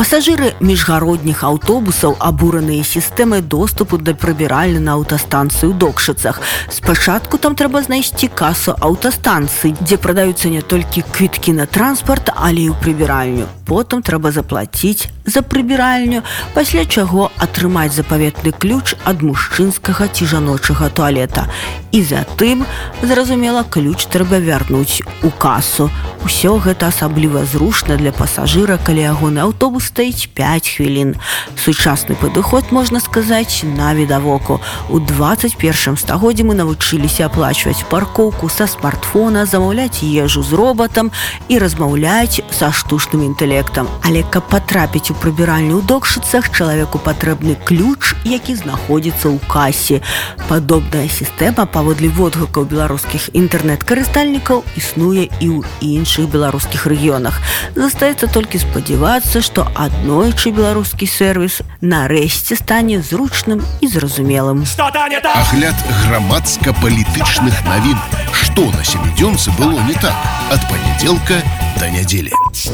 Пасажыры міжгародніх аўтобусаў абураныя сістэмай доступу да прыбіральні на аўтастанцыі ў Докшыцах. Спачатку там трэба знайсці касу аўтастанцыі, дзе прадаюцца не толькі квіткі на транспарт, але і ў прыбіральню. Потым трэба заплаціць за прыбіральню, пасля чаго атрымаць запаветны ключ ад мужчынскага ці жаночага туалета. І затым, зразумела, ключ трэба вярнуць у касу. Усё гэта асабліва зручна для пасажыра, калі ягоны аўтобус стаіць 5 хвілін. Сучасны падыход, можна сказаць, на відавоку. У 21 стагоддзі мы навучыліся аплачваць паркоўку са смартфона, замаўляць ежу з робатам і размаўляць са штучным інтэлектам. Але каб патрапіць у прыбіральню ў Докшыцах, чалавеку патрэбны ключ, які знаходзіцца ў касе. Падобная сістэма, паводле водгукаў беларускіх інтэрнэт-карыстальнікаў, існуе і ў іншых беларускіх рэгіёнах. Застаецца толькі спадзявацца, што аднойчы беларускі сервіс нарэшце стане зручным і зразумелым. Агляд грамадска-палітычных навін. Што на сямідзёнцы было не так ад панядзелка да нядзелі.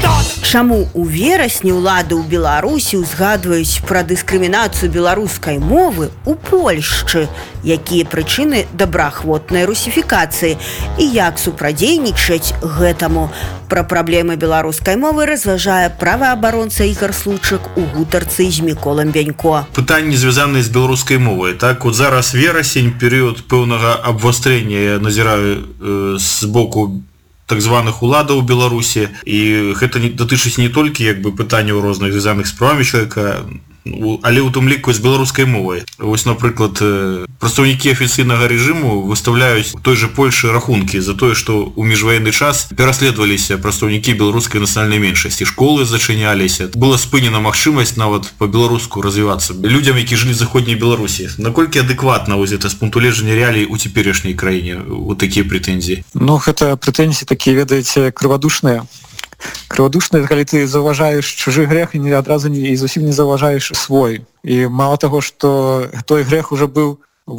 Чаму ў верасні ўлады ў Беларусі ўзгадваюць пра дыскрымінацыю беларускай мовы ў Польшчы? Якія прычыны добраахвотнай русіфікацыі і як супрадзейнічаць гэтаму? Пра праблемы беларускай мовы разважае праваабаронца Ігор Случак у гутарцы з Міколам Бянько. Пытанні, звязаныя з беларускай мовай. Так, от зараз верасень, перыяд пэўнага абвастрэння я назіраю з боку так званых уладаў у Беларусі, і гэта датычыць не толькі пытанняў розных звязаных з правамі чалавека, але ў тым ліку з беларускай мовай. Вось, напрыклад, прадстаўнікі афіцыйнага рэжыму выстаўляюць той жа Польшы рахункі за тое, што ў міжваенны час пераследаваліся прадстаўнікі беларускай нацыянальнай меншасці, школы зачыняліся, была спынена магчымасць нават па-беларуску развівацца людзям, які жылі в заходняй Беларусі. Наколькі адэкватна вось гэта з пункту гледжання реалій у цяперашняй краіне вот такія прэтэнзіі? Ну, гэта прэтэнзіі такія, ведаеце, крывадушныя. Крывадушна, калі ты заўважаеш чужы грэх і адразу і зусім не заўважаеш свой. І мала таго, што той грэх уже быў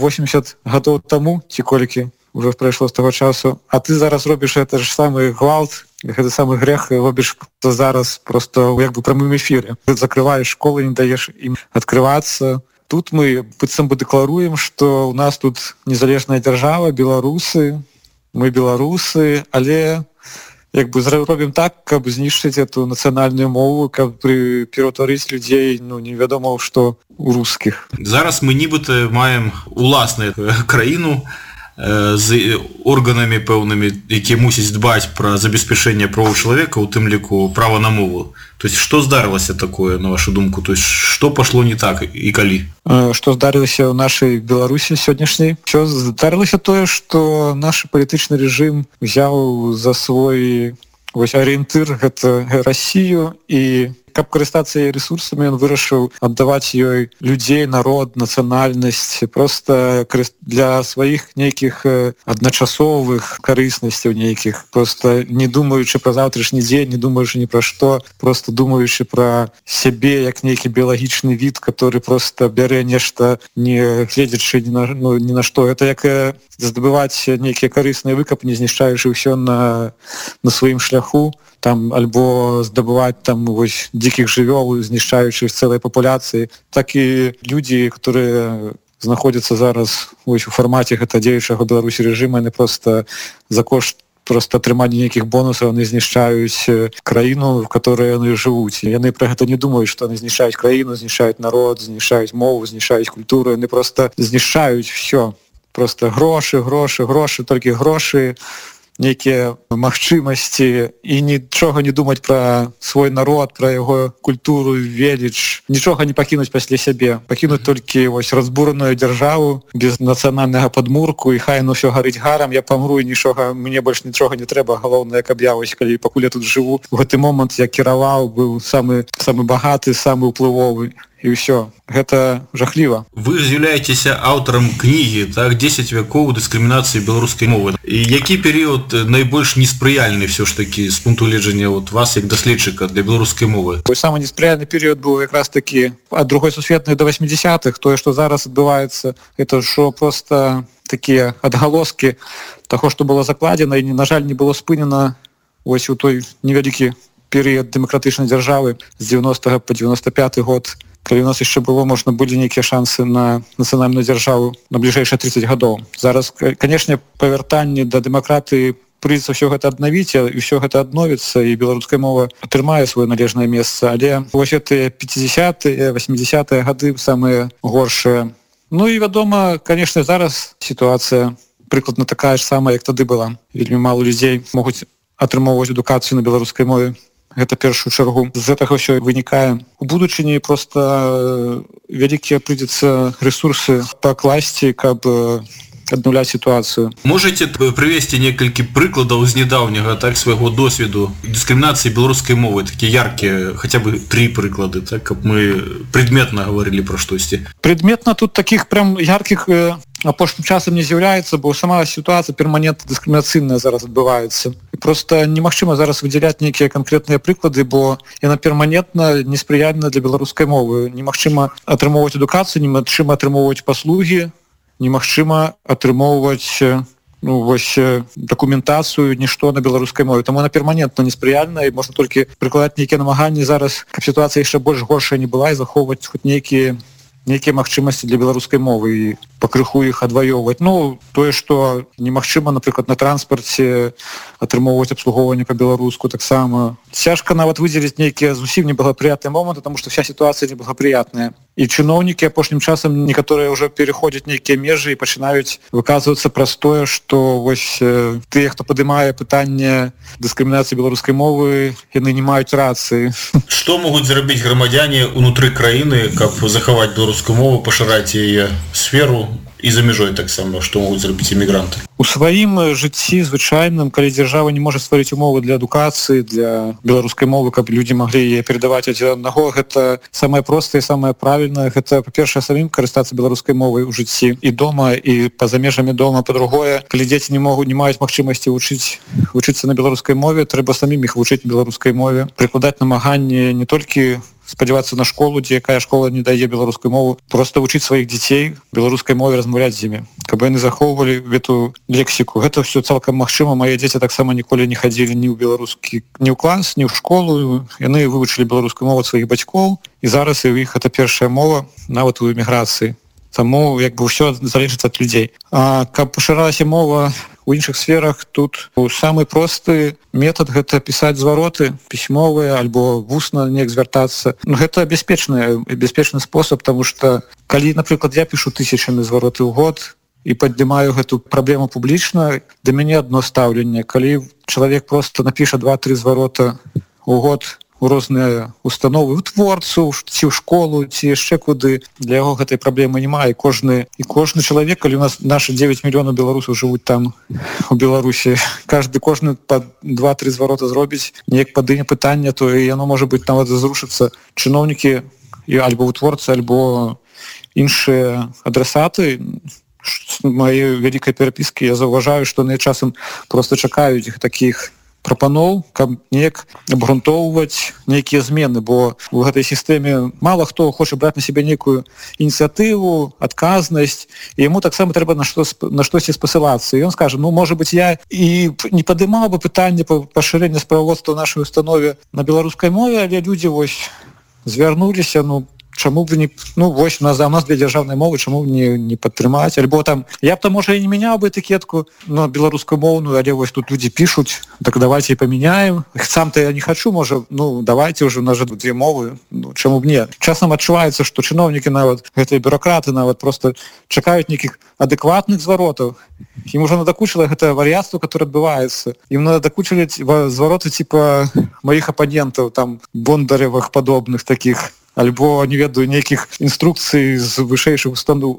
80 гадоў таму, ці колькі уже прайшло з таго часу, а ты зараз робіш гэта ж самы гвалт, гэты самы грэх робіш зараз просто прамым эфіры. Ты закрываеш школы, не даеш ім адкрывацца. Тут мы быццам бы дэкларуем, што ў нас тут незалежная дзяржава, беларусы, мы беларусы, але зробім так, каб знішчыць эту нацыянальную мову, каб пераўтварыць людзей, невядома што у рускіх. Зараз мы нібыта маем уласную краіну з органамі пэўнымі, якія мусяць дбаць пра забеспячэнне правоў чалавека, у тым ліку права на мову. То есть, што здарылася такое, на вашу думку? То есть, што пашло не так і калі? Што здарылася ў нашай Беларусі сённяшняй? Што здарылася тое, што наш палітычны рэжым взяў за свой арыентыр гэта Расію, і каб карыстацца яе рэсурсамі, ён вырашыў аддаваць ёй людзей, народ, нацыянальнасць, проста для сваіх нейкіх адначасовых карыснасцяў нейкіх, проста не думаючы пра заўтрашні дзень, не думаючы ні пра што, проста думаючы пра сябе як нейкі біялагічны від, который проста бярэ нешта, не гледзячы ні на што. Гэта як здабываць нейкія карысныя выкапні, знішчаючы ўсё на сваім шляху, там, альбо здабываць там дзікіх жывёл, знішчаючы цэлай папуляцыі. Так і людзі, которые знаходзяцца зараз у фармаце гэта дзеючага Беларусі рэжыма, яны проста за кошт атрымання нейкіх бонусаў яны знішчаюць краіну, в которой яны жывуць. Яны пра гэта не думаюць, што яны знішчаюць краіну, знішчаюць народ, знішчаюць мову, знішчаюць культуру, яны проста знішчаюць все. Просто грошы, толькі грошы, нейкія магчымасці, і нічога не думаць пра свой народ, пра яго культуру, веліч, нічога не пакінуць пасля сябе, пакінуць толькі разбураную дзяржаву без нацыянальнага падмурку, і хай ўсё гарыць гарам, я памру, і мне больш нічога не трэба, галоўнае, каб я калі пакуль я тут жыву, у гэты момант я кіраваў, быў самы багаты, самы ўплывовы. І ўсё. Гэта жахліва. Вы з'яўляецеся аўтарам кнігі, так, 10 вякоў дыскрымінацыі беларускай мовы. І які перыяд найбольш неспрыяльны все ж таки з пункту гледжання вас як даследчыка для беларускай мовы? Самы неспрыяльны перыяд быў якраз такі ад другой сусветнай до 80-х. Тое, што зараз адбываецца, это што проста такія адгалоскі таго, што было закладзена і, на жаль, не было спынена у той невялікі перыяд дэмакратычнай дзяржавы з 90 по 95 год, калі у нас яшчэ было, можна былі нейкія шансы на нацыянальную дзяржаву на бліжэйшыя 30 гадоў. Зараз, канешне, павяртанне да дэмакратыі прыйдзецца ўсё гэта аднавіць, і ўсё гэта адновіцца, і беларуская мова атрымае сваё належнае месца. Але вось гэтыя 50-е, 80-е гады самыя горшыя. Ну і вядома, канешне, зараз сітуацыя прыкладна такая ж самая, як тады была. Вельмі мала людзей могуць атрымоўваць адукацыю на беларускай мове. Гэта першую чаргу. З гэтага ўсё вынікае. У будучыні проста вялікія прыйдзецца рэсурсы пакласці, каб аднаўляць сітуацыю. Можете прывесці некалькі прыкладаў з нядаўняга так свайго досведу дыскрымінацыі беларускай мовы, такія яркія, хаця бы 3 прыклады, так, каб мы предметна гаварылі пра штосьці. Предметна тут такіх прям яркіх апошнім часам не з'яўляецца, бо сама сітуацыя перманентна дыскрымінацыйная зараз адбываецца. І проста немагчыма зараз выдзяляць нейкія канкрэтныя прыклады, бо яна перманентна неспрыяльна для беларускай мовы. Немагчыма атрымоўваць адукацыю, немагчыма атрымоўваць паслугі, немагчыма атрымоўваць дакументацыю, нішто на беларускай мове. Таму она перманентна неспрыяльная, і можна толькі прыкладаць нейкія намаганні зараз, каб сітуацыя яшчэ больш горшая не была, і захоўваць хоць нейкія магчымасці для беларускай мовы і пакрыху іх адваёўваць. Ну, тое, што немагчыма, напрыклад, на транспарце атрымоўваць абслугоўванне па-беларуску таксама. Цяжка нават выдзеліць нейкія зусім неблагапрыятныя моманты, таму што вся сітуацыя неблагапрыятная. І чыноўнікі апошнім часам некаторыя ўжо пераходзяць нейкія межы і пачынаюць выказвацца праз тое, што вось тыя, хто падымае пытанне дыскрымінацыі беларускай мовы, яны не маюць рацыі. Што могуць зрабіць грамадзяне ўнутры краіны, каб захаваць беларускую мову, пашыраць яе сферу і за мяжой таксама, што могуць зрабіць эмігранты? У сваім жыцці звычайным, калі дзяржава не можа стварыць умовы для адукацыі, для беларускай мовы, каб людзі маглі яе перадаваць адзін аднаго, гэта самае простае і самае правільнае. Гэта, па-першае, самім карыстацца беларускай мовай у жыцці і дома, і па-за межамі дома. Па-другое, калі дзеці не маюць магчымасці вучыцца на беларускай мове, трэба самім іх вучыць беларускай мове, прыкладаць намаганні не толькі спадзявацца на школу, дзе якая школа не дае беларускую мову, просто вучыць сваіх дзяцей беларускай мове, размаўляць з імі, каб яны захоўвалі гэту лексіку. Гэта ўсё цалкам магчыма. Мае дзеці таксама ніколі не хадзілі ні ў беларускі, ні ў клас, ні ў школу. Яны вывучылі беларускую мову ад сваіх бацькоў, і зараз і ў іх гэта першая мова, нават у эміграцыі. Таму як бы ўсё залежыць ад людзей. А каб пашыралася мова у іншых сферах, тут самы просты метад — гэта пісаць звароты пісьмовыя альбо вусна неяк звяртацца. Гэта бяспечны спосаб, таму што калі, напрыклад, я пішу тысячамі звароты ў год і паднімаю гэту праблему публічна, да мяне адно стаўленне. Калі чалавек проста напіша 2-3 зварота ў год у розныя установы, у творцу, ці ў школу, ці яшчэ куды, для яго гэтай праблемы няма. І кожны чалавек, калі у нас нашы 9 мільёнаў беларусаў жывуць там у Беларусі, кожны па 2-3 зварота зробіць, неяк падыме пытанне, то і яно можа быць нават зрушыцца. Чыноўнікі альбо вытворцы, альбо іншыя адрасаты з маёй вялікай перапіскі, я заўважаю, што яны часам проста чакаюць іх такіх прапаноў, каб неяк абгрунтоўваць нейкія змены, бо у гэтай сістэме мала хто хоча браць на сябе нейкую ініцыятыву, адказнасць, і яму таксама трэба на штосьці спасылацца. І ён скажа, можа быць, я і не падымаў бы пытанне пашырэння справаводства ў нашай установе на беларускай мове, але людзі вось звярнуліся, чаму б не... вось у нас для дзяржаўнай мовы, чаму б не падтрымаць? Альбо там, я б там, можа, і не мяняў бы этыкетку на беларускую моўную, але вось тут людзі пішуць, так давайте і памяняем. Сам-то я не хачу, можа, давайте уже, у нас же 2 мовы, чаму б не? Часам адчуваецца, што чыноўнікі нават, гэтыя бюракраты нават просто чакаюць нейкіх адэкватных зваротаў. Ім ужо надакучыла гэта вар'яцтва, которое адбываецца. Ім надакучылі звароты тыпа маіх апанентаў, там, Бондаревых падобных такіх, альбо, не ведаю, нейкіх інструкцый з вышэйшых устаноў,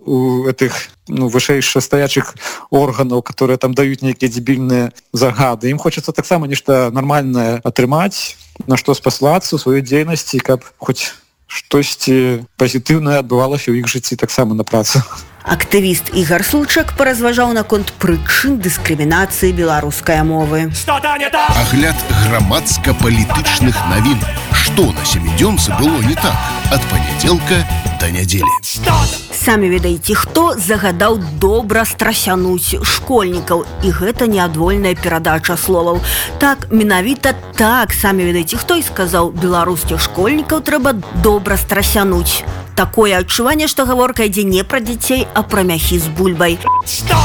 вышэйшых стаячых органаў, которые там даюць нейкія дзебільныя загады. Ім хочацца таксама нешта нармальнае атрымаць, на што спаслацца ў сваёй дзейнасці, каб хоць штосьці пазітыўнае адбывалася ў іх жыцці таксама на працы. Актывіст Ігар Случак паразважаў наконт прычын дыскрымінацыі беларускай мовы. Агляд грамадска-палітычных навін. Што на сямідзёнцы было не так? Ад панядзелка да нядзелі. Самі ведаеце, хто загадаў добра страсянуць школьнікаў, і гэта не адвольная перадача словаў. Так, менавіта так, самі ведаеце, хто і сказаў, беларускіх школьнікаў трэба добра страсянуць. Такое адчуванне, што гаворка ідзе не пра дзяцей, а пра мяхі з бульбай.